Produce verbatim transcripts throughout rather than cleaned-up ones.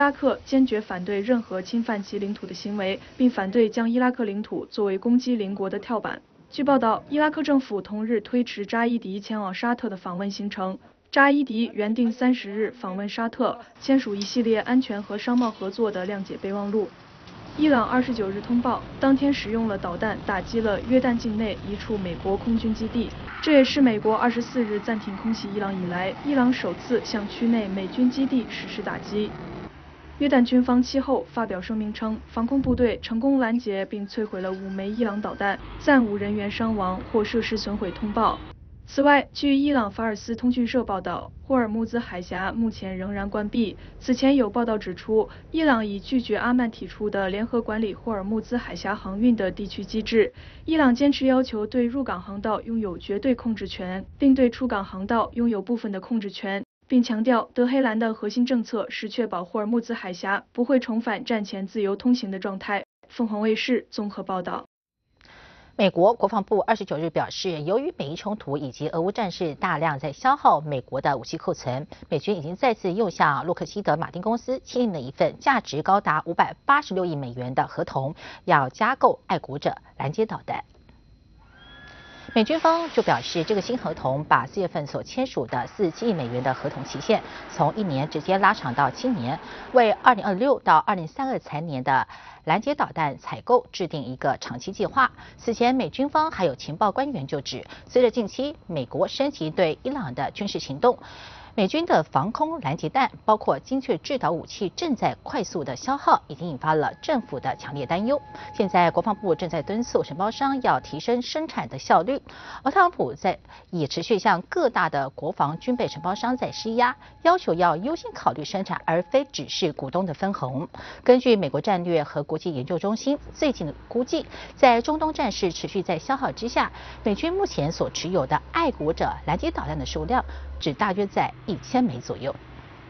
拉克坚决反对任何侵犯其领土的行为，并反对将伊拉克领土作为攻击邻国的跳板。据报道，伊拉克政府同日推迟扎伊迪前往沙特的访问行程。扎伊迪原定三十日访问沙特，签署一系列安全和商贸合作的谅解备忘录。伊朗二十九日通报，当天使用了导弹打击了约旦境内一处美国空军基地，这也是美国二十四日暂停空袭伊朗以来，伊朗首次向区内美军基地实施打击。约旦军方其后发表声明称，防空部队成功拦截并摧毁了五枚伊朗导弹，暂无人员伤亡或设施损毁通报。此外，据伊朗法尔斯通讯社报道，霍尔木兹海峡目前仍然关闭。此前有报道指出，伊朗已拒绝阿曼提出的联合管理霍尔木兹海峡航运的地区机制。伊朗坚持要求对入港航道拥有绝对控制权，并对出港航道拥有部分的控制权。并强调，德黑兰的核心政策是确保霍尔木兹海峡不会重返战前自由通行的状态。凤凰卫视综合报道。 美国国防部二十九日表示，由于美伊冲突以及俄乌战事大量在消耗美国的武器库存，美军已经再次又向洛克希德马丁公司签订了一份价值高达五百八十六亿美元的合同，要加购爱国者拦截导弹。美军方就表示，这个新合同把四月份所签署的四十七亿美元的合同期限从一年直接拉长到七年，为二零二六到二零三二财年的拦截导弹采购制定一个长期计划。此前，美军方还有情报官员就指，随着近期美国升级对伊朗的军事行动，美军的防空拦截弹，包括精确制导武器，正在快速的消耗，已经引发了政府的强烈担忧。现在，国防部正在敦促承包商要提升生产的效率，而特朗普在也持续向各大的国防军备承包商在施压，要求要优先考虑生产，而非只是股东的分红。根据美国战略和国际研究中心最近的估计，在中东战事持续在消耗之下，美军目前所持有的爱国者拦截导弹的数量只大约在一千枚左右。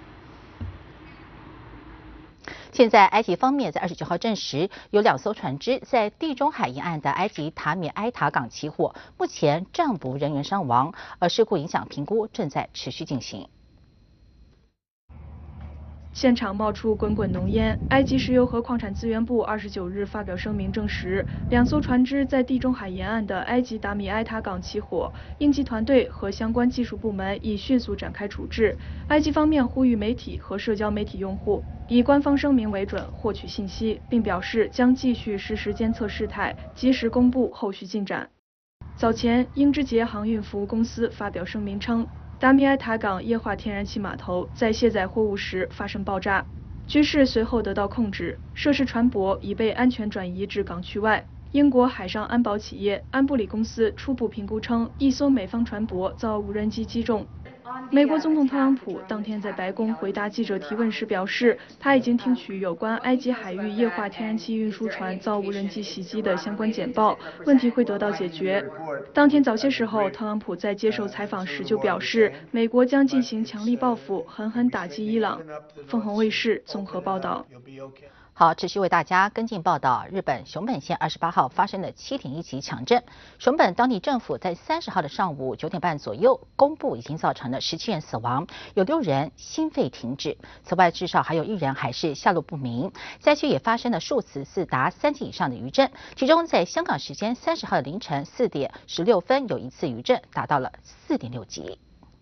现在，埃及方面在二十九号证实，有两艘船只在地中海沿岸的埃及塔米埃塔港起火，目前暂无人员伤亡，而事故影响评估正在持续进行。 现场冒出滚滚浓烟。埃及石油和矿产资源部二十九日发表声明证实，两艘船只在地中海沿岸的埃及达米埃塔港起火，应急团队和相关技术部门已迅速展开处置。埃及方面呼吁媒体和社交媒体用户以官方声明为准获取信息，并表示将继续实时监测事态，及时公布后续进展。早前，英之捷航运服务公司发表声明称，达米埃塔港液化天然气码头在卸载货物时发生爆炸，局势随后得到控制，涉事船舶已被安全转移至港区外。英国海上安保企业安布里公司初步评估称，一艘美方船舶遭无人机击中。美国总统特朗普当天在白宫回答记者提问时表示，他已经听取有关埃及海域液化天然气运输船遭无人机袭击的相关简报，问题会得到解决。当天早些时候，特朗普在接受采访时就表示，美国将进行强力报复，狠狠打击伊朗。凤凰卫视综合报道。 好，持续为大家跟进报道。日本熊本县二十八号发生了七点一级强震，熊本当地政府在三十号的上午九点半左右公布，已经造成了十七人死亡，有六人心肺停止。此外，至少还有一人还是下落不明。灾区也发生了数次是达三级以上的余震，其中在香港时间三十号的凌晨四点十六分有一次余震，达到了四点六级。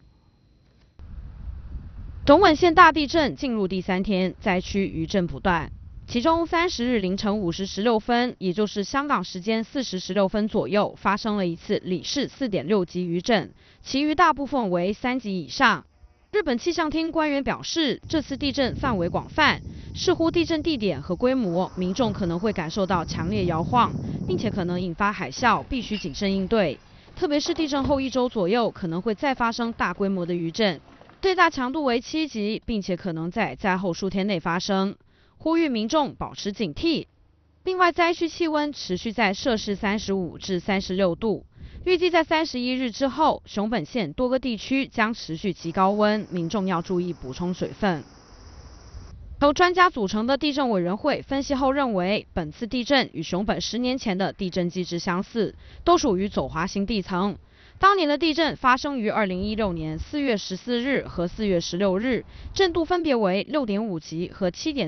熊本县大地震进入第三天，灾区余震不断。其中三十日凌晨五时十六分，也就是香港时间四时十六分左右，发生了一次里氏四点六级余震，其余大部分为三级以上。日本气象厅官员表示，这次地震范围广泛，视乎地震地点和规模，民众可能会感受到强烈摇晃，并且可能引发海啸，必须谨慎应对。特别是地震后一周左右，可能会再发生大规模的余震，最大强度为七级，并且可能在灾后数天内发生。呼吁民众保持警惕。另外，灾区气温持续在摄氏三十五至三十六度，预计在三十一日之后，熊本县多个地区将持续极高温，民众要注意补充水分。由专家组成的地震委员会分析后认为，本次地震与熊本十年前的地震机制相似，都属于走滑型地层。 当年的地震发生于二零一六年四月十四日和四月十六日，震度分别为六点五级和七点